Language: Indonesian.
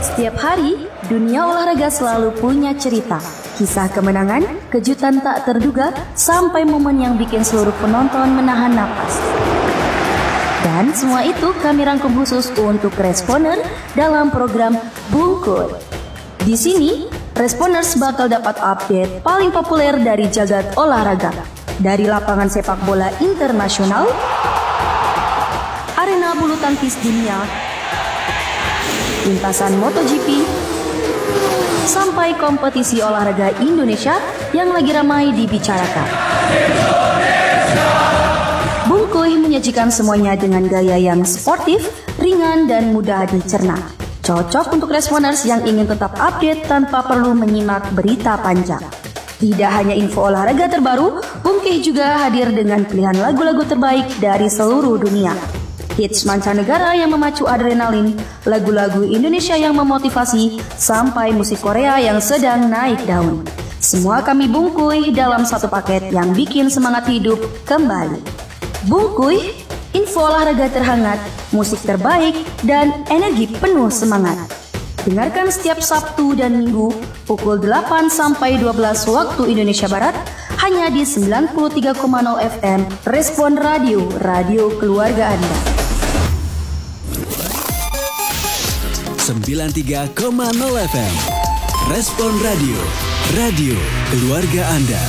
Setiap hari, dunia olahraga selalu punya cerita. Kisah kemenangan, kejutan tak terduga, sampai momen yang bikin seluruh penonton menahan napas. Dan semua itu kami rangkum khusus untuk Responer dalam program Bungkuy. Di sini, Responers bakal dapat update paling populer dari jagat olahraga. Dari lapangan sepak bola internasional, arena bulu tangkis dunia, lintasan MotoGP, sampai kompetisi olahraga Indonesia yang lagi ramai dibicarakan. Bungkuy menyajikan semuanya dengan gaya yang sportif, ringan, dan mudah dicerna. Cocok untuk Responers yang ingin tetap update tanpa perlu menyimak berita panjang. Tidak hanya info olahraga terbaru, Bungkuy juga hadir dengan pilihan lagu-lagu terbaik dari seluruh dunia. Hits mancanegara yang memacu adrenalin, lagu-lagu Indonesia yang memotivasi, sampai musik Korea yang sedang naik daun. Semua kami bungkuy dalam satu paket yang bikin semangat hidup kembali. Bungkuy, info olahraga terhangat, musik terbaik, dan energi penuh semangat. Dengarkan setiap Sabtu dan Minggu pukul 8 sampai 12 waktu Indonesia Barat hanya di 93,0 FM Respon Radio, radio keluarga Anda. 93,0 FM Respon Radio, radio keluarga Anda.